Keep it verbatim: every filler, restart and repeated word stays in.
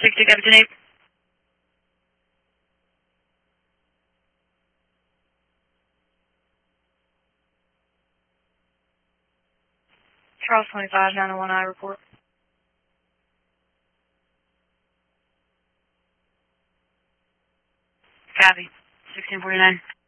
sixty, Captain eight. Charles twenty-five, nine oh one I report. Copy. sixteen forty-nine.